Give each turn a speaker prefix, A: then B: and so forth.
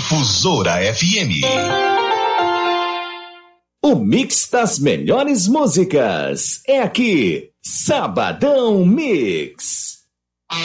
A: Difusora FM.
B: O mix das melhores músicas é aqui, Sabadão Mix.